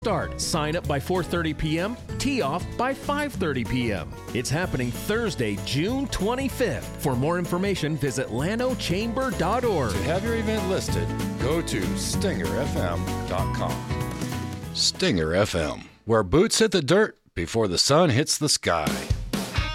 Start. Sign up by 4:30 p.m., tee off by 5:30 p.m. It's happening Thursday, June 25th. For more information, visit lanochamber.org. To have your event listed, go to stingerfm.com. Stinger FM, where boots hit the dirt before the sun hits the sky.